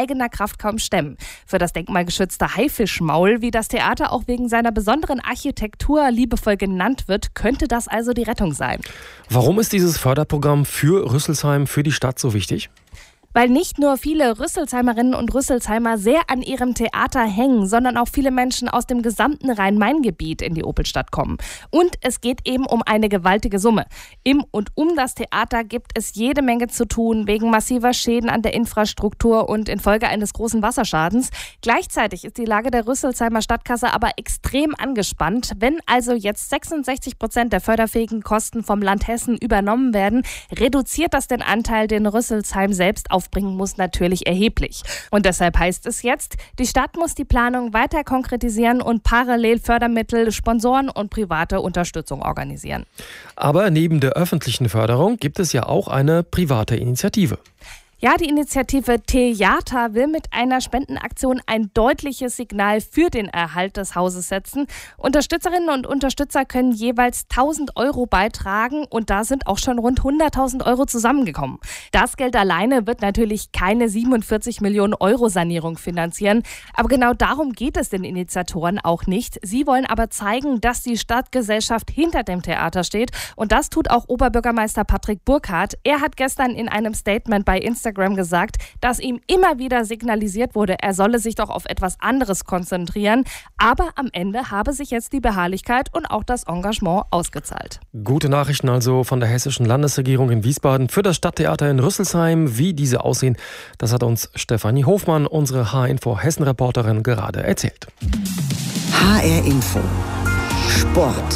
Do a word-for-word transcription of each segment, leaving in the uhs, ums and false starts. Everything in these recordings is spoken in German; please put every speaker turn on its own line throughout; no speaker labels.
eigener Kraft kaum stemmen. Für das denkmalgeschützte Haifischmaul, wie das Theater auch wegen seiner besonderen Architektur liebevoll genannt wird, könnte das also die Rettung sein.
Warum ist dieses Förderprogramm für Rüsselsheim, für die Stadt so wichtig?
Weil nicht nur viele Rüsselsheimerinnen und Rüsselsheimer sehr an ihrem Theater hängen, sondern auch viele Menschen aus dem gesamten Rhein-Main-Gebiet in die Opelstadt kommen. Und es geht eben um eine gewaltige Summe. Im und um das Theater gibt es jede Menge zu tun, wegen massiver Schäden an der Infrastruktur und infolge eines großen Wasserschadens. Gleichzeitig ist die Lage der Rüsselsheimer Stadtkasse aber extrem angespannt. Wenn also jetzt sechsundsechzig Prozent der förderfähigen Kosten vom Land Hessen übernommen werden, reduziert das den Anteil, den Rüsselsheim selbst auf aufbringen muss, natürlich erheblich. Und deshalb heißt es jetzt, die Stadt muss die Planung weiter konkretisieren und parallel Fördermittel, Sponsoren und private Unterstützung organisieren.
Aber neben der öffentlichen Förderung gibt es ja auch eine private Initiative.
Ja, die Initiative Theater will mit einer Spendenaktion ein deutliches Signal für den Erhalt des Hauses setzen. Unterstützerinnen und Unterstützer können jeweils tausend Euro beitragen und da sind auch schon rund hunderttausend Euro zusammengekommen. Das Geld alleine wird natürlich keine siebenundvierzig Millionen Euro Sanierung finanzieren, aber genau darum geht es den Initiatoren auch nicht. Sie wollen aber zeigen, dass die Stadtgesellschaft hinter dem Theater steht und das tut auch Oberbürgermeister Patrick Burkhardt. Er hat gestern in einem Statement bei Instagram gesagt, dass ihm immer wieder signalisiert wurde, er solle sich doch auf etwas anderes konzentrieren. Aber am Ende habe sich jetzt die Beharrlichkeit und auch das Engagement ausgezahlt.
Gute Nachrichten also von der hessischen Landesregierung in Wiesbaden für das Stadttheater in Rüsselsheim. Wie diese aussehen, das hat uns Stefanie Hofmann, unsere H R Info Hessen-Reporterin, gerade erzählt.
H R Info Sport.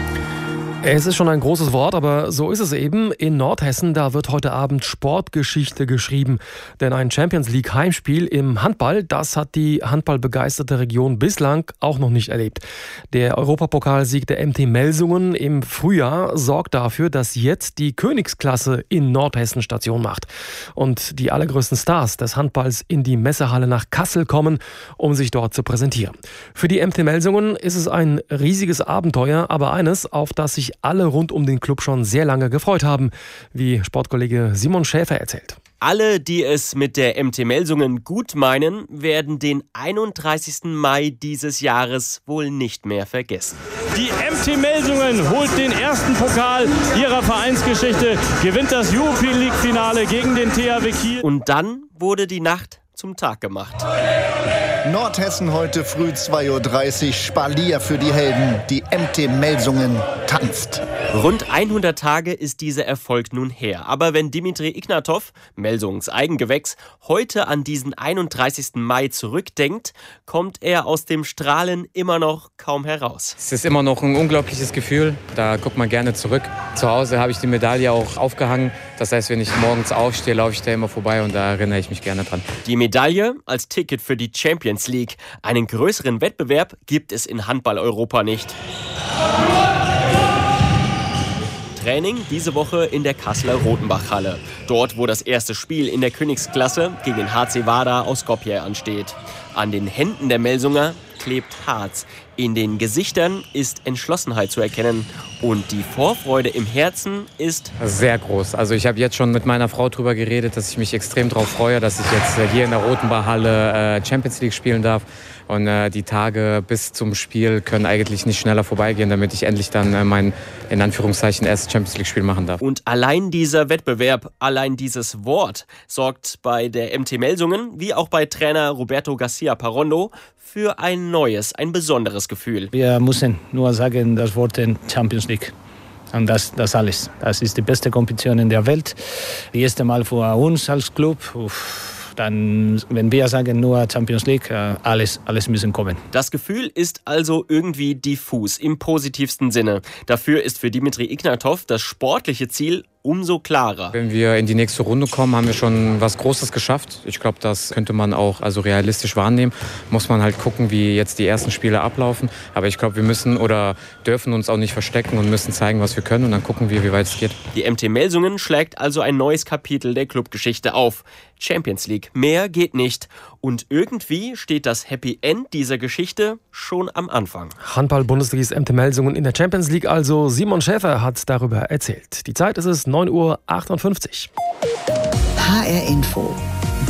Es ist schon ein großes Wort, aber so ist es eben. In Nordhessen, da wird heute Abend Sportgeschichte geschrieben. Denn ein Champions-League-Heimspiel im Handball, das hat die handballbegeisterte Region bislang auch noch nicht erlebt. Der Europapokalsieg der M T Melsungen im Frühjahr sorgt dafür, dass jetzt die Königsklasse in Nordhessen Station macht. Und die allergrößten Stars des Handballs in die Messehalle nach Kassel kommen, um sich dort zu präsentieren. Für die M T Melsungen ist es ein riesiges Abenteuer, aber eines, auf das sich alle rund um den Club schon sehr lange gefreut haben, wie Sportkollege Simon Schäfer erzählt.
Alle, die es mit der M T Melsungen gut meinen, werden den einunddreißigsten Mai dieses Jahres wohl nicht mehr vergessen.
Die M T Melsungen holt den ersten Pokal ihrer Vereinsgeschichte, gewinnt das European League Finale gegen den T H W Kiel.
Und dann wurde die Nacht zum Tag gemacht.
Nordhessen heute früh zwei Uhr dreißig, Spalier für die Helden. Die M T Melsungen tanzt.
Rund hundert Tage ist dieser Erfolg nun her. Aber wenn Dimitri Ignatov, Melsungs Eigengewächs, heute an diesen einunddreißigsten Mai zurückdenkt, kommt er aus dem Strahlen immer noch kaum heraus.
Es ist immer noch ein unglaubliches Gefühl. Da guckt man gerne zurück. Zu Hause habe ich die Medaille auch aufgehangen. Das heißt, wenn ich morgens aufstehe, laufe ich da immer vorbei und da erinnere ich mich gerne dran.
Die Medaille als Ticket für die Champions League. Einen größeren Wettbewerb gibt es in Handball-Europa nicht. Training diese Woche in der Kasseler Rotenbachhalle. Dort, wo das erste Spiel in der Königsklasse gegen den H C Vardar aus Skopje ansteht. An den Händen der Melsunger klebt Harz. In den Gesichtern ist Entschlossenheit zu erkennen. Und die Vorfreude im Herzen ist
sehr groß. Also ich habe jetzt schon mit meiner Frau darüber geredet, dass ich mich extrem darauf freue, dass ich jetzt hier in der Rotenbachhalle Champions League spielen darf. Und äh, die Tage bis zum Spiel können eigentlich nicht schneller vorbeigehen, damit ich endlich dann äh, mein, in Anführungszeichen, erstes Champions League-Spiel machen darf.
Und allein dieser Wettbewerb, allein dieses Wort sorgt bei der M T Melsungen, wie auch bei Trainer Roberto Garcia Parondo, für ein neues, ein besonderes Gefühl.
Wir müssen nur sagen, das Wort Champions League. Und das, das alles. Das ist die beste Kompetition in der Welt. Das erste Mal für uns als Club. Uff. Dann, wenn wir sagen nur Champions League, alles, alles müssen kommen.
Das Gefühl ist also irgendwie diffus, im positivsten Sinne. Dafür ist für Dimitri Ignatov das sportliche Ziel umso klarer.
Wenn wir in die nächste Runde kommen, haben wir schon was Großes geschafft. Ich glaube, das könnte man auch also realistisch wahrnehmen. Muss man halt gucken, wie jetzt die ersten Spiele ablaufen. Aber ich glaube, wir müssen oder dürfen uns auch nicht verstecken und müssen zeigen, was wir können. Und dann gucken wir, wie weit es geht.
Die M T Melsungen schlägt also ein neues Kapitel der Clubgeschichte auf. Champions League. Mehr geht nicht. Und irgendwie steht das Happy End dieser Geschichte schon am Anfang.
Handball-Bundesligist M T Melsungen in der Champions League also. Simon Schäfer hat darüber erzählt. Die Zeit ist es neun Uhr achtundfünfzig.
H R Info.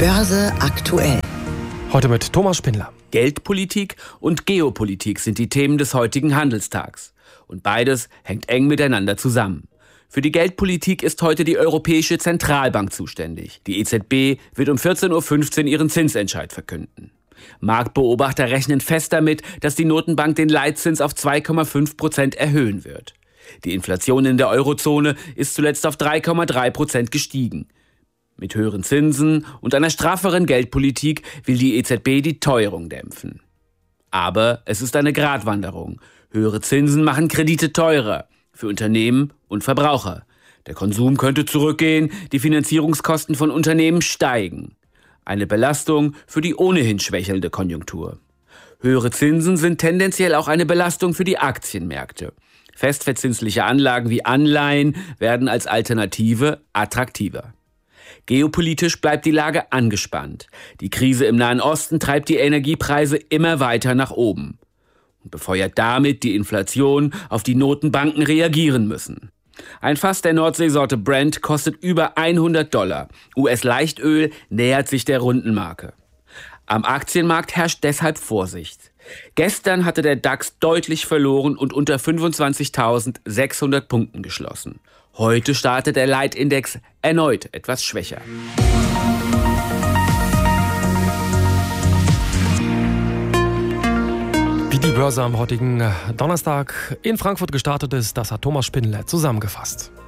Börse aktuell.
Heute mit Thomas Spindler.
Geldpolitik und Geopolitik sind die Themen des heutigen Handelstags. Und beides hängt eng miteinander zusammen. Für die Geldpolitik ist heute die Europäische Zentralbank zuständig. Die E Z B wird um vierzehn Uhr fünfzehn ihren Zinsentscheid verkünden. Marktbeobachter rechnen fest damit, dass die Notenbank den Leitzins auf zwei Komma fünf Prozent erhöhen wird. Die Inflation in der Eurozone ist zuletzt auf drei Komma drei Prozent gestiegen. Mit höheren Zinsen und einer strafferen Geldpolitik will die E Z B die Teuerung dämpfen. Aber es ist eine Gratwanderung. Höhere Zinsen machen Kredite teurer für Unternehmen und Verbraucher. Der Konsum könnte zurückgehen, die Finanzierungskosten von Unternehmen steigen. Eine Belastung für die ohnehin schwächelnde Konjunktur. Höhere Zinsen sind tendenziell auch eine Belastung für die Aktienmärkte. Festverzinsliche Anlagen wie Anleihen werden als Alternative attraktiver. Geopolitisch bleibt die Lage angespannt. Die Krise im Nahen Osten treibt die Energiepreise immer weiter nach oben und befeuert damit die Inflation, auf die Notenbanken reagieren müssen. Ein Fass der Nordseesorte Brent kostet über hundert Dollar. U S-Leichtöl nähert sich der Rundenmarke. Am Aktienmarkt herrscht deshalb Vorsicht. Gestern hatte der DAX deutlich verloren und unter fünfundzwanzigtausendsechshundert Punkten geschlossen. Heute startet der Leitindex erneut etwas schwächer.
Wie die Börse am heutigen Donnerstag in Frankfurt gestartet ist, das hat Thomas Spindler zusammengefasst.